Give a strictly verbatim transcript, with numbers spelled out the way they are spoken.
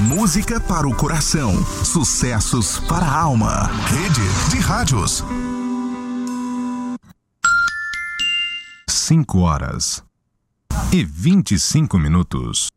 Música para o coração, sucessos para a alma. Rede de rádios. Cinco horas e vinte e cinco minutos.